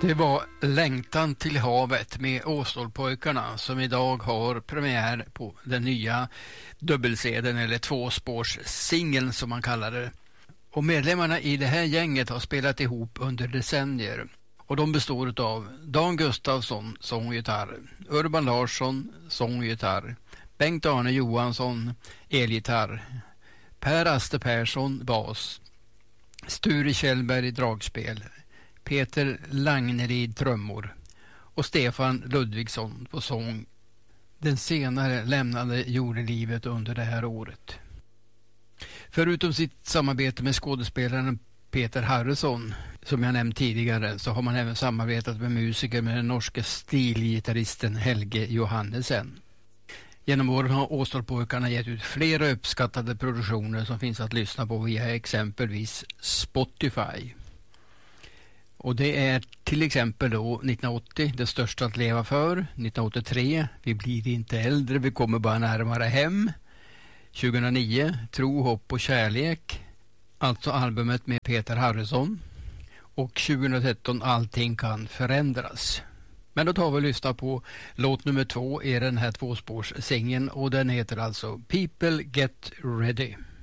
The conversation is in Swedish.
Det var Längtan till havet med Åstolpojkarna som idag har premiär på den nya dubbelsedeln eller tvåspårssingeln som man kallar det. Och medlemmarna i det här gänget har spelat ihop under decennier. Och de består av Dan Gustafsson, sång och gitarr, Urban Larsson, sång och gitarr, Bengt-Arne Johansson, elgitarr, Per Aster Persson, bas, Sture Kjellberg, dragspel, Peter Langnerid, trummor och Stefan Ludvigsson på sång. Den senare lämnade jordelivet under det här året. Förutom sitt samarbete med skådespelaren Peter Harrison, som jag nämnt tidigare, så har man även samarbetat med musiker med den norska stilgitarristen Helge Johannesen. Genom åren har Åstolpojkarna gett ut flera uppskattade produktioner som finns att lyssna på via exempelvis Spotify. Och det är till exempel då 1980, Det största att leva för, 1983, Vi blir inte äldre, vi kommer bara närmare hem, 2009, Tro, hopp och kärlek, alltså albumet med Peter Harrison, och 2013, Allting kan förändras. Men då tar vi och lyssnar på låt nummer 2 i den här tvåspårssingen och den heter alltså People Get Ready.